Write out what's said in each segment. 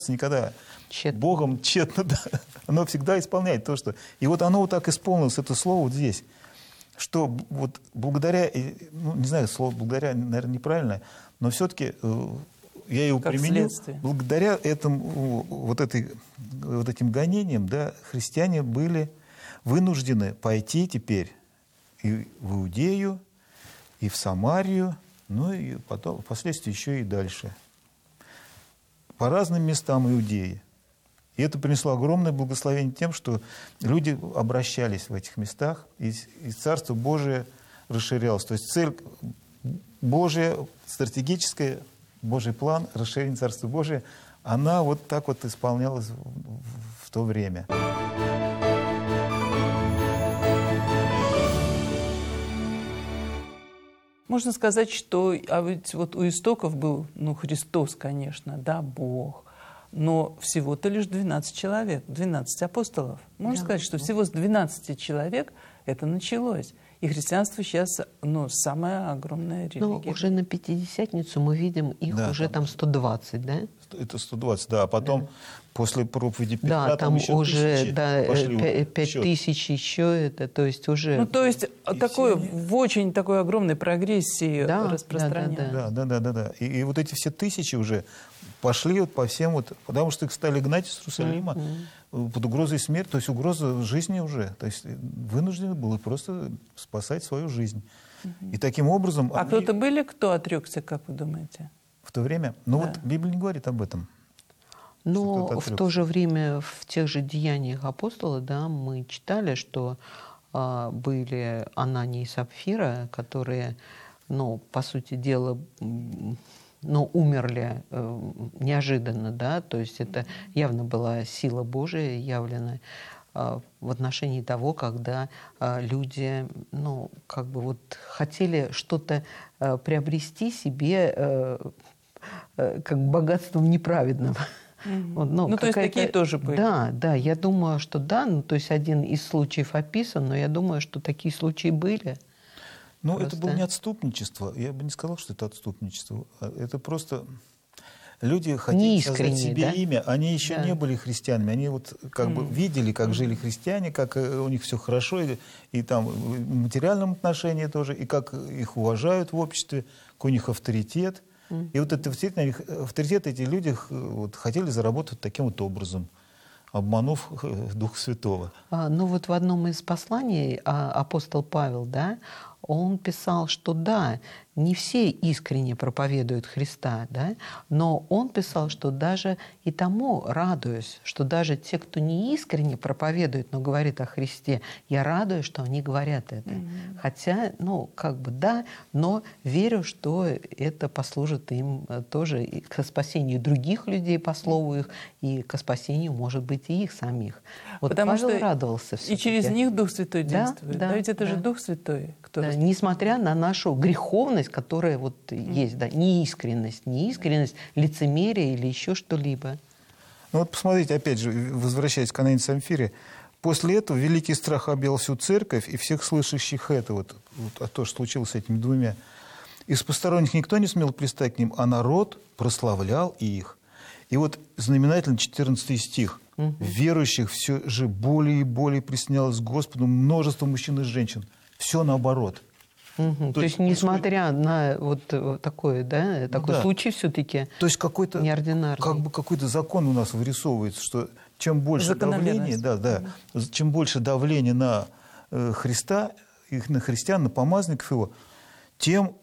никогда Тщетно. Богом тщетно, да. Оно всегда исполняет то, что... И вот оно вот так исполнилось, это слово вот здесь, что вот благодаря, ну, не знаю, слово «благодаря», наверное, неправильное, но все-таки я его как применил. следствие. Благодаря этому, вот этим гонениям, да, христиане были вынуждены пойти теперь и в Иудею, и в Самарию, ну и потом, впоследствии еще и дальше. По разным местам Иудеи. И это принесло огромное благословение тем, что люди обращались в этих местах, и Царство Божие расширялось. То есть цель Божия, стратегическая, Божий план, расширение Царства Божия, она вот так вот исполнялась в то время. Можно сказать, что ведь вот у истоков был, Христос, конечно, да, Бог, но всего-то лишь 12 человек, 12 апостолов. Можно сказать, что всего с 12 человек это началось. И христианство сейчас, самая огромная религия. Ну, уже на Пятидесятницу мы видим их уже там 120, да? Это 120, да. А потом, после проповеди Петра, да, там еще уже 1000 пошли 5000 еще это, то есть уже... то есть такое, в очень такой огромной прогрессии распространяется. Да. И вот эти все 1000 уже пошли вот по всем, потому что их стали гнать из Иерусалима под угрозой смерти, то есть угроза жизни уже. То есть вынуждены были просто спасать свою жизнь. И таким образом... А кто-то были, кто отрекся, как вы думаете? В то время? Вот Библия не говорит об этом. Но в то же время в тех же деяниях апостолов, да, мы читали, что были Анания и Сапфира, которые, по сути дела, умерли неожиданно, да, то есть это явно была сила Божия явлена в отношении того, когда люди, хотели что-то приобрести себе как богатством неправедным. То есть такие тоже были. Да, я думаю, что да, то есть один из случаев описан, но я думаю, что такие случаи были. Это было не отступничество. Я бы не сказал, что это отступничество. Это просто люди хотели создать себе имя. Они еще не были христианами. Они видели, как жили христиане, как у них все хорошо, и там в материальном отношении тоже, и как их уважают в обществе, какой у них авторитет. И вот этот авторитет эти люди хотели заработать таким вот образом, обманув Духа Святого. В одном из посланий апостол Павел, да, он писал, что да, не все искренне проповедуют Христа, да, но он писал, что даже и тому радуюсь, что даже те, кто не искренне проповедует, но говорит о Христе, я радуюсь, что они говорят это. Хотя, да, но верю, что это послужит им тоже и к спасению других людей по слову их, и к спасению, может быть, и их самих. Потому Павел что радовался все-таки. И через них Дух Святой действует. Да, ведь это же Дух Святой, кто несмотря на нашу греховность, которая есть, да, неискренность, лицемерие или еще что-либо. Посмотрите, опять же, возвращаясь к Анании и Самфире, после этого великий страх объял всю церковь и всех слышащих это, то, что случилось с этими двумя. Из посторонних никто не смел пристать к ним, а народ прославлял их. И знаменательно 14 стих. Верующих все же более и более приснялось Господу множество мужчин и женщин. Все наоборот. То есть, несмотря на такой случай, все-таки неординарный. Какой-то закон у нас вырисовывается, что чем больше давления, чем больше давления на Христа, на христиан, на помазанников его, тем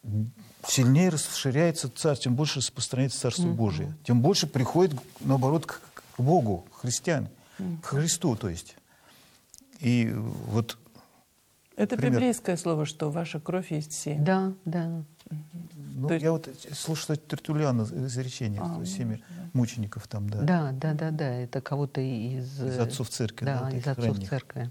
сильнее расширяется царство, тем больше распространяется Царство Божие, тем больше приходит, наоборот, к Богу, христиан, к Христу, то есть. И это библейское слово, что ваша кровь есть семя. Да. Я слушал Тертуллиана изречение, 7 мучеников там, да. Да, это кого-то из отцов церкви. Да, из отцов церкви.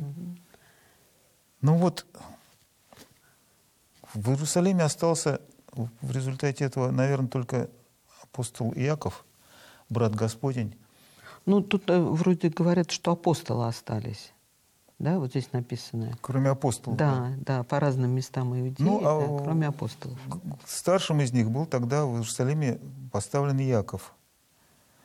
В Иерусалиме остался в результате этого, наверное, только апостол Иаков, брат Господень. Тут вроде говорят, что апостолы остались. Да, вот здесь написано. Кроме апостолов. Да, по разным местам Иудеи, кроме апостолов. Старшим из них был тогда в Иерусалиме поставлен Иаков.